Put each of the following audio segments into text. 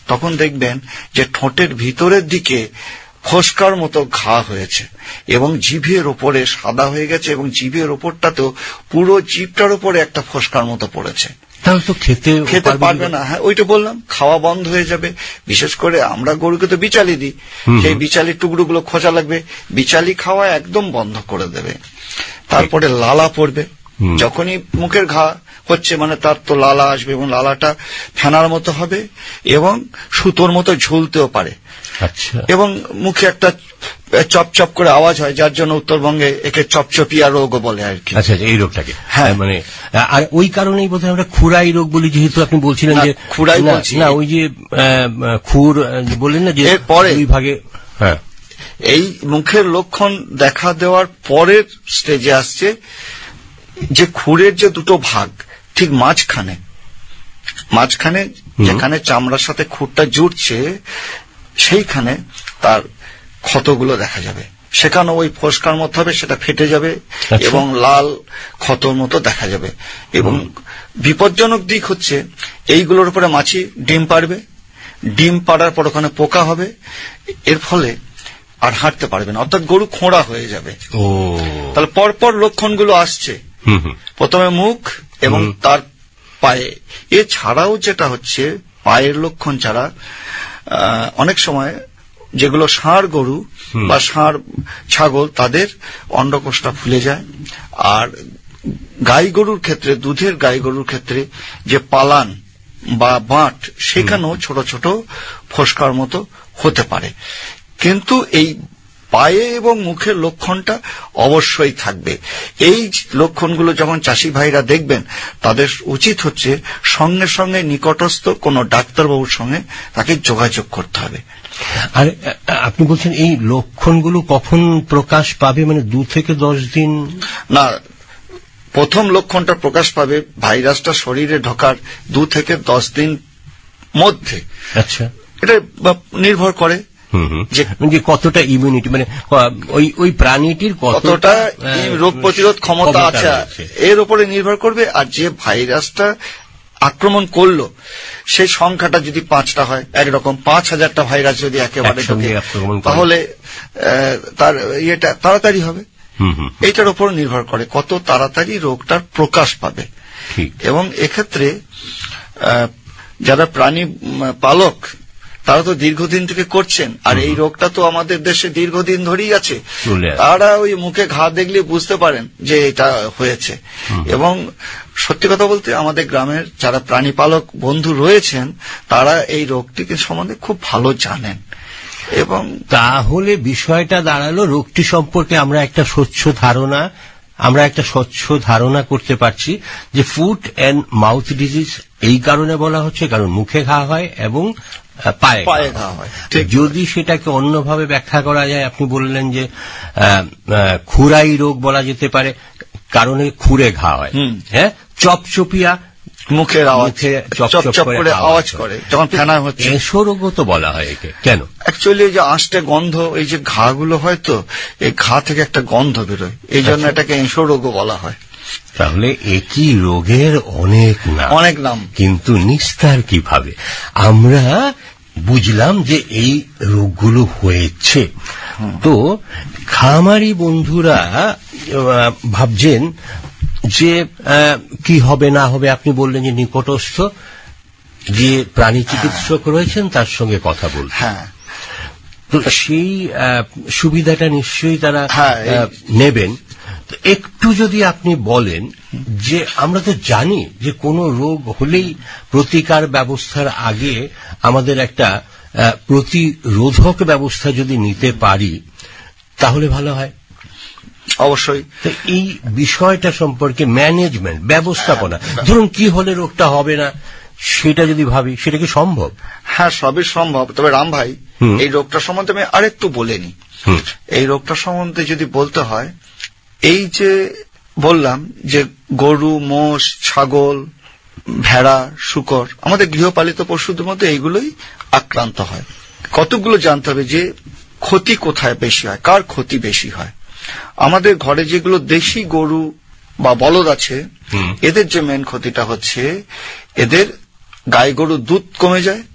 তখন দেখবেন যে ঠোঁটের ভিতরের দিকে ফোস্কার মতো ঘা হয়েছে এবং জিভের ওপরে সাদা হয়ে গেছে এবং জিভের ওপরটা তো পুরো জিভটার উপরে একটা ফোস্কার মতো পড়েছে। তাহলে তো খেতে পারবে না। হ্যাঁ, ওইটা বললাম, খাওয়া বন্ধ হয়ে যাবে। বিশেষ করে আমরা গরুকে তো বিচালি দিই, সেই বিচালির টুকরোগুলো খোঁচা লাগবে, বিচালি খাওয়া একদম বন্ধ করে দেবে। তারপরে লালা পড়বে, যখনই মুখের ঘা হচ্ছে মানে তার তো লালা আসবে এবং লালাটা ফেনার মতো হবে এবং সুতোর মতো ঝুলতেও পারে। আচ্ছা। এবং মুখে একটা চপচপ করে আওয়াজ হয়, যার জন্য উত্তরবঙ্গে একে চপচপিয়া রোগও বলে আর কি। আচ্ছা, এই রোগটাকে। হ্যাঁ, মানে আর ওই কারণেই বোধহয় আমরা খুরাই রোগ বলি, যেহেতু আপনি বলছিলেন যে খুরাই বলছি না, ওই যে খুর বললেন না যে এরপরে দুই ভাগে। হ্যাঁ, এই মুখের লক্ষণ দেখা দেওয়ার পরের স্টেজে আসছে যে খুরের যে দুটো ভাগ ঠিক মাঝখানে যেখানে চামড়ার সাথে খুরটা জুড়ছে সেইখানে তার ক্ষতগুলো দেখা যাবে। সেখানে ওই ফোস্কার মতো হবে, সেটা ফেটে যাবে এবং লাল ক্ষতর মতো দেখা যাবে। এবং বিপজ্জনক দিক হচ্ছে এইগুলোর উপরে মাছি ডিম পাড়বে, ডিম পাড়ার পর ওখানে পোকা হবে, এর ফলে আর হাঁটতে পারবে না, অর্থাৎ গরু খোঁড়া হয়ে যাবে। তাহলে পরপর লক্ষণগুলো আসছে, প্রথমে মুখ এবং তার পায়ে। এছাড়াও যেটা হচ্ছে পায়ের লক্ষণ ছাড়া অনেক সময় যেগুলো ষাঁড় গরু বা ষাঁড় ছাগল তাদের অন্ডকোষটা ফুলে যায়। আর গাই গরুর ক্ষেত্রে, দুধের গাই গরুর ক্ষেত্রে যে পালান বা বাঁট, সেখানেও ছোট ছোট ফোস্কার মতো হতে পারে। কিন্তু এই পায়ে এবং মুখের লক্ষণটা অবশ্যই থাকবে। এই লক্ষণগুলো যখন চাষি ভাইরা দেখবেন, তাদের উচিত হচ্ছে সঙ্গে সঙ্গে নিকটস্থ কোনো ডাক্তারবাবুর সঙ্গে তাকে যোগাযোগ করতে হবে। আর আপনি বলছেন এই লক্ষণগুলো কখন প্রকাশ পাবে, মানে 2 থেকে 10 দিন? না, প্রথম লক্ষণটা প্রকাশ পাবে ভাইরাসটা শরীরে ঢোকার 2 থেকে 10 দিন মধ্যে। আচ্ছা, এটা নির্ভর করে যে কতটা ইমিউনিটি, মানে ওই প্রাণীটির কতটা রোগ প্রতিরোধ ক্ষমতা আছে, এর উপরে নির্ভর করবে। আর যে ভাইরাসটা আক্রমণ করলো সেই সংখ্যাটা যদি 5টা হয়, একরকম 5000টা ভাইরাস যদি একেবারে ঢোকে, তাহলে তার ইয়েটা তাড়াতাড়ি হবে। এইটার উপর নির্ভর করে কত তাড়াতাড়ি রোগটার প্রকাশ পাবে। এবং এক্ষেত্রে যারা প্রাণী পালক তারা তো দীর্ঘদিন থেকে করছেন, আর এই রোগটা তো আমাদের দেশে দীর্ঘদিন ধরেই আছে, তারা ওই মুখে ঘা দেখলে বুঝতে পারেন যে এটা হয়েছে। এবং সত্যি কথা বলতে আমাদের গ্রামের যারা প্রাণী পালক বন্ধু রয়েছেন, তারা এই রোগটিকে সম্বন্ধে খুব ভালো জানেন। এবং তাহলে বিষয়টা দাঁড়ালো, রোগটি সম্পর্কে আমরা একটা স্বচ্ছ ধারণা করতে পারছি যে ফুট অ্যান্ড মাউথ ডিজিজ এই কারণে বলা হচ্ছে কারণ মুখে ঘা হয় এবং পায়ে ঘা হয়। যদি সেটাকে অন্যভাবে ব্যাখ্যা করা যায়, আপনি বললেন যে খুরাই রোগ বলা যেতে পারে কারণে খুরে ঘা হয়। হ্যাঁ, চপচপিয়া মুখের চপচপ করে আওয়াজ করে যখন ফেনা হচ্ছে, এঁশো রোগও তো বলা হয় একে। কেন? অ্যাকচুয়ালি যে আঁশটে গন্ধ, এই যে ঘাগুলো হয় তো এই ঘা থেকে একটা গন্ধ বেরোয়, এই জন্য এটাকে এঁশো রোগও বলা হয়। তাহলে একই রোগের অনেক নাম, কিন্তু নিস্তার কিভাবে? আমরা বুঝলাম যে এই রোগগুলো হয়েছে, তো খামারি বন্ধুরা ভাবছেন যে কি হবে না হবে। আপনি বললেন যে নিকটস্থ যে প্রাণী চিকিৎসক রয়েছেন তার সঙ্গে কথা বলতে। হ্যাঁ, তো সেই সুবিধাটা নিশ্চয়ই তারা নেবেন। একটু যদি আপনি বলেন যে আমরা তো জানি যে কোনো রোগ হলেই প্রতিকার ব্যবস্থার আগে আমাদের একটা প্রতিরোধক ব্যবস্থা যদি নিতে পারি তাহলে ভালো হয়। অবশ্যই। তো এই বিষয়টা সম্পর্কে ম্যানেজমেন্ট, ব্যবস্থাপনা, ধরুন কি হলে রোগটা হবে না সেটা যদি ভাবি, সেটা কি সম্ভব? হ্যাঁ, সবই সম্ভব। তবে রাম ভাই, এই রোগটা সম্বন্ধে আমি আরেকটু বলে নি। এই রোগটা সম্বন্ধে যদি বলতে হয়, এই যে বললাম যে গরু, মোষ, ছাগল, ভেড়া, শূকর, আমাদের গৃহপালিত পশুদের মধ্যে এইগুলোই আক্রান্ত হয়। কতগুলো জানতে হবে যে ক্ষতি কোথায় বেশি হয়, কার ক্ষতি বেশি হয়। আমাদের ঘরে যেগুলো দেশি গরু বা বলদ আছে, এদের যে মেন ক্ষতিটা হচ্ছে, এদের গাই গরুর দুধ কমে যায়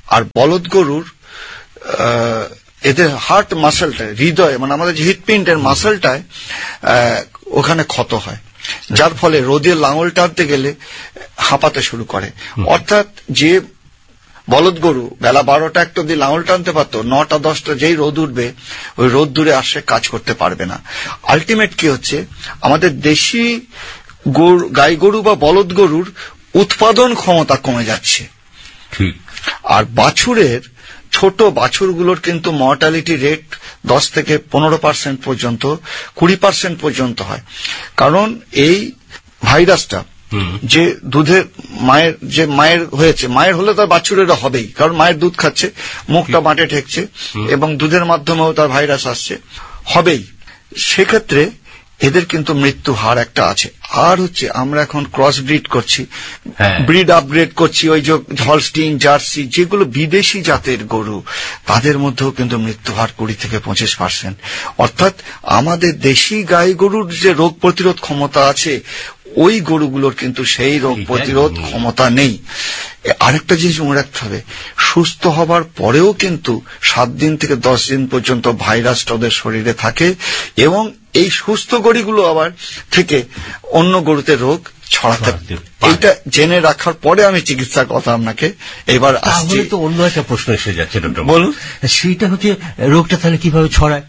আর বলদ গরুর এদের হার্ট মাসেলটা, হৃদয় মানে আমাদের যে হৃৎপিণ্ডের মাসেলটায় ওখানে ক্ষত হয়, যার ফলে রোদে লাঙল টানতে গেলে হাঁপাতে শুরু করে। অর্থাৎ যে বলদ গরু বেলা 12টা 1টা অব্দি লাঙল টানতে পারতো, 9টা 10টা যেই রোদ উঠবে ওই রোদ দূরে আসে কাজ করতে পারবে না। আলটিমেট কি হচ্ছে, আমাদের দেশি গাই গরু বা বলদ গরুর উৎপাদন ক্ষমতা কমে যাচ্ছে। আর বাছুরের, ছোট বাছুরগুলোর কিন্তু মর্টালিটি রেট 10 থেকে 15% পর্যন্ত, 20% পর্যন্ত হয়। কারণ এই ভাইরাসটা যে দুধের মায়ের হয়েছে, মায়ের হলে তার বাছুরেরও হবেই, কারণ মায়ের দুধ খাচ্ছে, মুখটা বাঁটে ঠেকছে এবং দুধের মাধ্যমেও তার ভাইরাস আসছে, হবেই। সেক্ষেত্রে এদের কিন্তু মৃত্যু হার একটা আছে। আর হচ্ছে আমরা এখন ক্রস ব্রিড করছি, ব্রিড আপগ্রেড করছি, ওই যে হলস্টিন, জার্সি, যেগুলো বিদেশি জাতের গরু, তাদের মধ্যেও কিন্তু মৃত্যু হার 20 থেকে 25%। অর্থাৎ আমাদের দেশি গাই গরুর যে রোগ প্রতিরোধ ক্ষমতা আছে, ওই গরুগুলোর কিন্তু সেই রোগ প্রতিরোধ ক্ষমতা নেই। আরেকটা জিনিস মনে রাখতে হবে, সুস্থ হবার পরেও কিন্তু 7 দিন থেকে 10 দিন পর্যন্ত ভাইরাসটা ওদের শরীরে থাকে এবং এই সুস্থ গরুগুলো আবার থেকে অন্য গরুতে রোগ ছড়াতে। এইটা জেনে রাখার পরে আমি চিকিৎসার কথা আপনাকে এবার আসছি। তো অন্য একটা প্রশ্ন এসে যাচ্ছে ডক্টর, বলুন। সেইটা হচ্ছে রোগটা তাহলে কিভাবে ছড়ায়?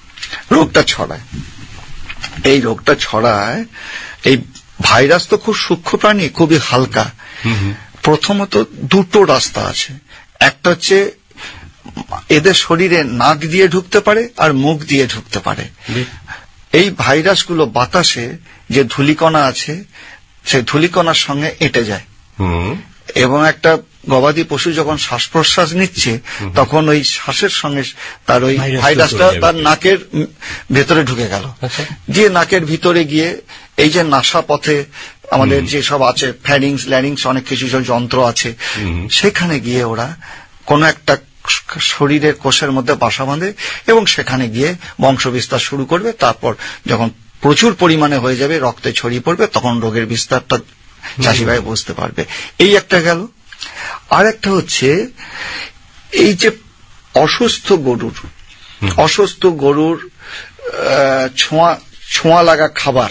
এই রোগটা ছড়ায়, এই ভাইরাস তো খুব সূক্ষ্ম প্রাণী, খুবই হালকা। প্রথমত দুটো রাস্তা আছে, একটা হচ্ছে এদের শরীরে নাক দিয়ে ঢুকতে পারে আর মুখ দিয়ে ঢুকতে পারে। এই ভাইরাসগুলো বাতাসে যে ধূলিকণা আছে সেই ধূলিকণার সঙ্গে এঁটে যায় এবং একটা গবাদি পশু যখন শ্বাস প্রশ্বাস নিচ্ছে তখন ওই শ্বাসের সঙ্গে তার ওই ভাইরাসটা তার নাকের ভেতরে ঢুকে গেল, গিয়ে নাকের ভিতরে গিয়ে এই যে নাসা পথে আমাদের যে সব আছে, ফ্যারিংস, ল্যারিংস, অনেক কিছু সব যন্ত্র আছে, সেখানে গিয়ে ওরা কোন একটা শরীরের কোষের মধ্যে বাসা বাঁধে এবং সেখানে গিয়ে বংশবিস্তার শুরু করবে। তারপর যখন প্রচুর পরিমাণে হয়ে যাবে, রক্তে ছড়িয়ে পড়বে, তখন রোগের বিস্তারটা চাষি ভাই বুঝতে পারবে। এই একটা গেল। আর একটা হচ্ছে এই যে অসুস্থ গরুর ছোঁয়া লাগা খাবার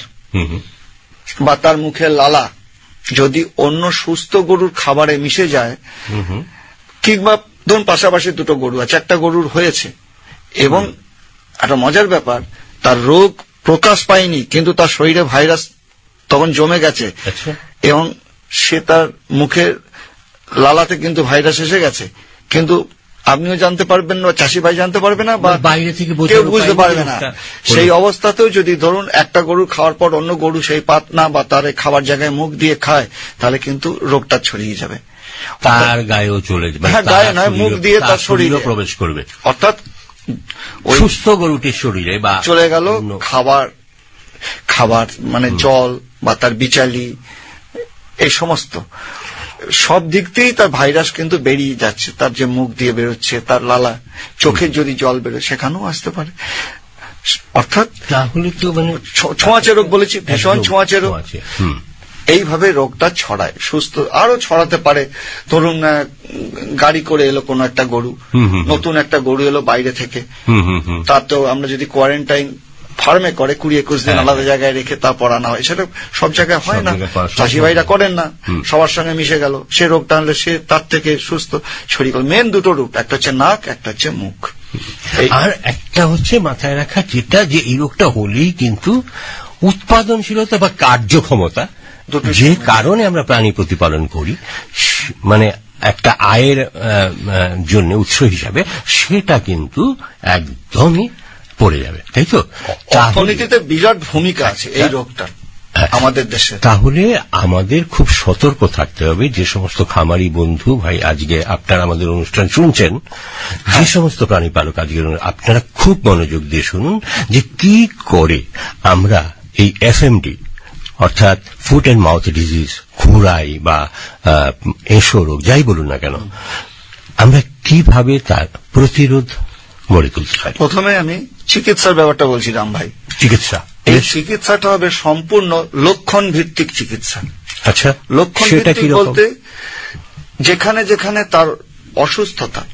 বা তার মুখের লালা যদি অন্য সুস্থ গরুর খাবারে মিশে যায়, কিংবা ধরুন পাশাপাশি দুটো গরু আছে, একটা গরুর হয়েছে এবং একটা মজার ব্যাপার, তার রোগ প্রকাশ পায়নি কিন্তু তার শরীরে ভাইরাস তখন জমে গেছে এবং সে তার মুখের লালাতে কিন্তু ভাইরাস এসে গেছে, কিন্তু আপনিও জানতে পারবেন না, চাষি ভাই জানতে পারবে না, বা বাইরে থেকে কেউ বুঝতে পারবে না। সেই অবস্থাতেও যদি ধরুন একটা গরু খাওয়ার পর অন্য গরু সেই পাত না বা তার খাবার জায়গায় মুখ দিয়ে খায়, তাহলে কিন্তু রোগটা ছড়িয়ে যাবে, তার গায়েও চলে যাবে। গায়ে নয়, মুখ দিয়ে তার শরীরে প্রবেশ করবে। অর্থাৎ সুস্থ গরুটির শরীরে বা চলে গেল খাবার মানে জল বা তার বিচালি, এই সমস্ত সব দিক দিয়েই তার ভাইরাস কিন্তু বেরিয়ে যাচ্ছে। তার যে মুখ দিয়ে বেরোচ্ছে, তার লালা, চোখের যদি জল বেরোয় সেখানেও আসতে পারে। অর্থাৎ তাহলে তো মানে ছোঁয়াচে রোগ বলেছি, ভীষণ ছোঁয়াচে রোগ। এইভাবে রোগটা ছড়ায়, সুস্থ আরো ছড়াতে পারে। ধরুন গাড়ি করে এলো কোন একটা গরু, নতুন একটা গরু এলো বাইরে থেকে, তার তো আমরা যদি কোয়ারেন্টাইন ফার্মে করে 20-21 দিন আলাদা জায়গায় রেখে তারপর আনা হয়, সেটা সব জায়গায় হয় না, চাষি ভাইরা করেন না, সবার সঙ্গে মিশে গেল, সে রোগটা আনলে সে তার থেকে সুস্থ ছড়িয়ে গেল। মেন দুটো রূপ, একটা হচ্ছে নাক, একটা হচ্ছে মুখ। আর একটা হচ্ছে মাথায় রাখা যেটা, যে এই রোগটা হলেই কিন্তু উৎপাদনশীলতা বা কার্যক্ষমতা, যে কারণে আমরা প্রাণী প্রতিপালন করি, মানে একটা আয়ের জন্য উৎস হিসাবে, সেটা কিন্তু একদমই পড়ে যাবে, তাই তো? অর্থনীতিতে বিরাট ভূমিকা আছে এই রোগটা আমাদের দেশে। তাহলে আমাদের খুব সতর্ক থাকতে হবে। যে সমস্ত খামারি বন্ধু ভাই আজকে আপনারা আমাদের অনুষ্ঠান শুনছেন, যে সমস্ত প্রাণী পালক আজকের, আপনারা খুব মনোযোগ দিয়ে শুনুন যে কি করে আমরা এই এফএমডি অর্থাৎ ফুট অ্যান্ড মাউথ ডিজিজ, খুরাই বা এঁশো রোগ, যাই বলুন না কেন, আমরা কিভাবে তার প্রতিরোধ গড়ে তুলতে পারি। প্রথমে আমি চিকিৎসার ব্যাপারটা বলছিলাম ভাই। এই চিকিৎসাটা হবে সম্পূর্ণ লক্ষণ ভিত্তিক চিকিৎসা। আচ্ছা, লক্ষণ ভিত্তিক বলতে যেখানে যেখানে তার অসুস্থতা